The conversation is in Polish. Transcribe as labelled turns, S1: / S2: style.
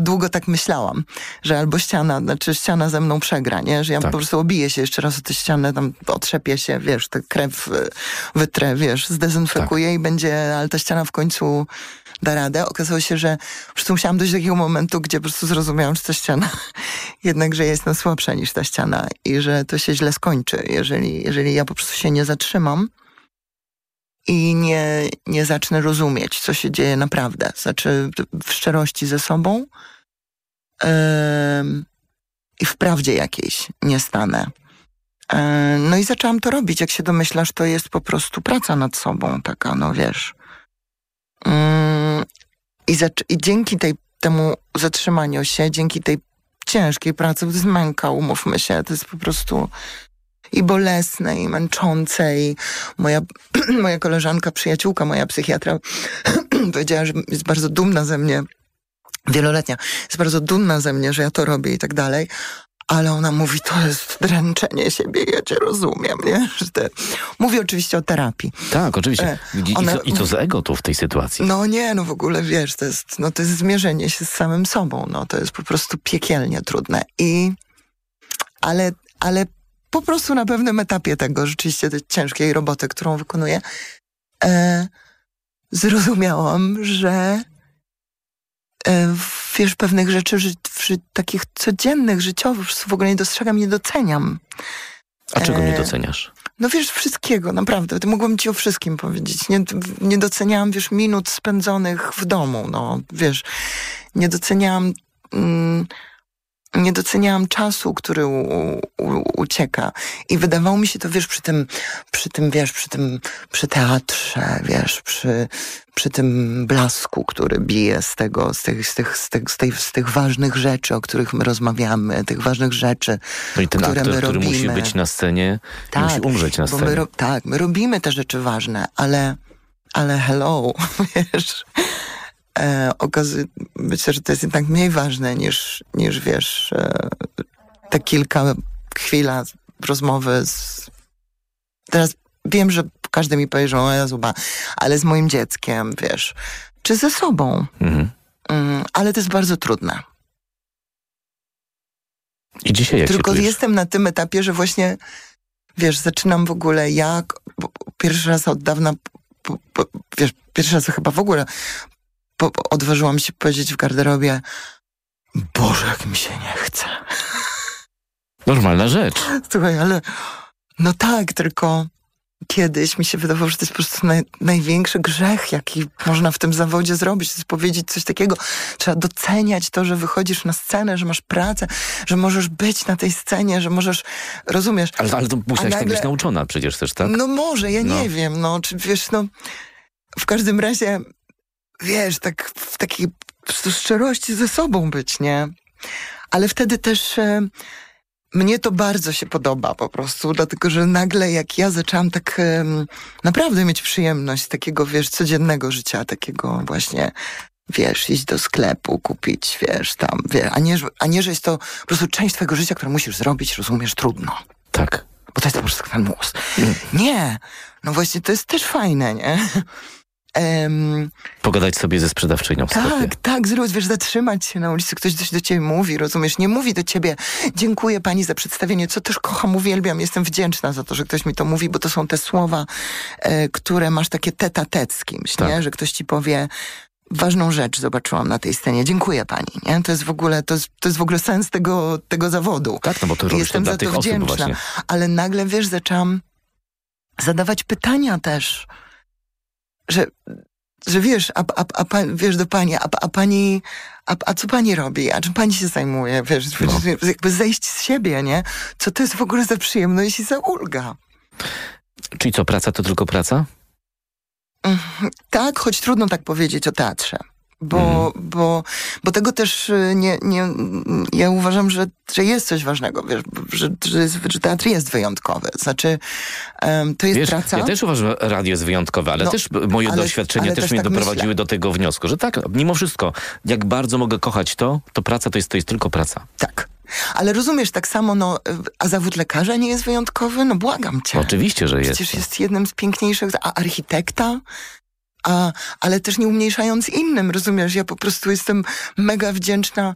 S1: długo tak myślałam, że albo ściana ze mną przegra, nie? Że ja po prostu obiję się jeszcze raz o tę ścianę, tam otrzepię się, wiesz, tę krew wytrę, wiesz, zdezynfekuję i będzie, ale ta ściana w końcu da radę. Okazało się, że po prostu musiałam dojść do takiego momentu, gdzie po prostu zrozumiałam, że ta ściana jednakże jestem słabsza niż ta ściana i że to się źle skończy, jeżeli ja po prostu się nie zatrzymam i nie zacznę rozumieć, co się dzieje naprawdę. Znaczy w szczerości ze sobą i w prawdzie jakiejś nie stanę. No i zaczęłam to robić. Jak się domyślasz, to jest po prostu praca nad sobą taka, no wiesz. I dzięki temu zatrzymaniu się, dzięki tej ciężkiej pracy, to jest męka, umówmy się, to jest po prostu i bolesne, i męczące. I moja koleżanka, przyjaciółka, moja psychiatra powiedziała, że jest bardzo dumna ze mnie, wieloletnia, jest bardzo dumna ze mnie, że ja to robię i tak dalej. Ale ona mówi, to jest dręczenie siebie, ja cię rozumiem, nie? Mówię oczywiście o terapii.
S2: Tak, oczywiście. I co z ego tu w tej sytuacji?
S1: No nie, no w ogóle wiesz, to jest zmierzenie się z samym sobą, no to jest po prostu piekielnie trudne. Ale po prostu na pewnym etapie tego rzeczywiście tej ciężkiej roboty, którą wykonuję, zrozumiałam, że wiesz, pewnych rzeczy takich codziennych, życiowych w ogóle nie dostrzegam, nie doceniam.
S2: A czego nie doceniasz?
S1: No wiesz, wszystkiego, naprawdę. Mogłabym ci o wszystkim powiedzieć. Nie doceniałam, wiesz, minut spędzonych w domu, no, wiesz. Nie doceniałam czasu, który ucieka. I wydawało mi się to, wiesz, przy teatrze, wiesz, przy tym blasku, który bije z tych ważnych rzeczy, o których my rozmawiamy, tych ważnych rzeczy,
S2: no i ten
S1: które
S2: aktor,
S1: my
S2: który
S1: robimy.
S2: musi być na scenie, musi umrzeć na scenie.
S1: My robimy te rzeczy ważne, ale hello, wiesz... myślę, że to jest jednak mniej ważne niż wiesz, te kilka chwil rozmowy Teraz wiem, że każdy mi powie, że moja zuba, ale z moim dzieckiem, wiesz, czy ze sobą. Ale to jest bardzo trudne.
S2: I dzisiaj jak
S1: tylko
S2: się czujesz?
S1: Jestem na tym etapie, że właśnie, wiesz, zaczynam w ogóle pierwszy raz od dawna, wiesz, pierwszy raz chyba w ogóle odważyłam się powiedzieć w garderobie: Boże, jak mi się nie chce.
S2: Normalna rzecz.
S1: Słuchaj, ale no tak, tylko kiedyś mi się wydawało, że to jest po prostu największy grzech, jaki można w tym zawodzie zrobić. To jest powiedzieć coś takiego. Trzeba doceniać to, że wychodzisz na scenę, że masz pracę, że możesz być na tej scenie, że możesz, rozumiesz.
S2: Ale to musiałaś tak być nauczona przecież też, tak?
S1: No może, ja nie wiem, no, czy wiesz, no, w każdym razie, wiesz, tak w takiej po prostu szczerości ze sobą być, nie? Ale wtedy też mnie to bardzo się podoba po prostu, dlatego że nagle jak ja zaczęłam tak naprawdę mieć przyjemność z takiego, wiesz, codziennego życia, takiego właśnie, wiesz, iść do sklepu, kupić, wiesz, tam, wiesz, a nie, że jest to po prostu część twojego życia, którą musisz zrobić, rozumiesz, trudno.
S2: Tak.
S1: Bo to jest po prostu ten mus. Nie, no właśnie to jest też fajne, nie?
S2: Pogadać sobie ze sprzedawczynią w sklepie.
S1: Tak, wiesz, zatrzymać się na ulicy, ktoś coś do ciebie mówi, rozumiesz, nie mówi do ciebie: dziękuję pani za przedstawienie, co też kocham, uwielbiam, jestem wdzięczna za to, że ktoś mi to mówi, bo to są te słowa, które masz takie tete-a-tete z kimś, tak. Nie? Że ktoś ci powie: ważną rzecz zobaczyłam na tej scenie, dziękuję pani, nie? To jest w ogóle sens tego zawodu.
S2: Tak, no bo to robisz to dla tych osób właśnie.
S1: Ale nagle, wiesz, zaczęłam zadawać pytania też, że wiesz, wiesz do pani, a pani, a co pani robi? A czym pani się zajmuje? Wiesz, jakby zejść z siebie, nie? Co to jest w ogóle za przyjemność i za ulga?
S2: Czyli co, praca to tylko praca?
S1: Tak, choć trudno tak powiedzieć o teatrze. Bo tego też ja uważam, że jest coś ważnego, wiesz, że teatr jest wyjątkowy. Znaczy, to jest praca.
S2: Ja też uważam, że radio jest wyjątkowe, ale też moje doświadczenia też mnie doprowadziły do tego wniosku, że tak, mimo wszystko, jak bardzo mogę kochać to praca to jest tylko praca.
S1: Tak. Ale rozumiesz, tak samo, a zawód lekarza nie jest wyjątkowy? No błagam cię.
S2: Oczywiście, że jest.
S1: Przecież jest jednym z piękniejszych, a architekta? Ale też nie umniejszając innym, rozumiesz? Ja po prostu jestem mega wdzięczna